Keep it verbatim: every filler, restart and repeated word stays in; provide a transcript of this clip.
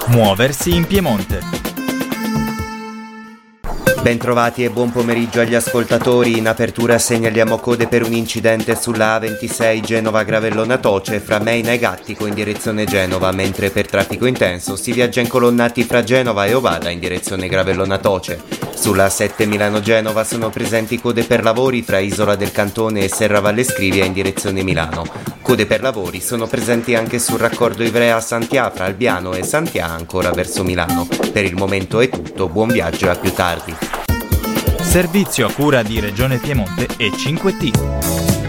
Muoversi in Piemonte. Bentrovati e buon pomeriggio agli ascoltatori. In apertura segnaliamo code per un incidente sulla A ventisei Genova-Gravellona Toce fra Meina e Gattico in direzione Genova, mentre per traffico intenso si viaggia incolonnati fra Genova e Ovada in direzione Gravellona Toce. Sulla A sette Milano-Genova sono presenti code per lavori fra Isola del Cantone e Serravalle Scrivia in direzione Milano. Code per lavori sono presenti anche sul raccordo Ivrea-Santià fra Albiano e Santià ancora verso Milano. Per il momento è tutto, buon viaggio e a più tardi. Servizio a cura di Regione Piemonte e cinque T.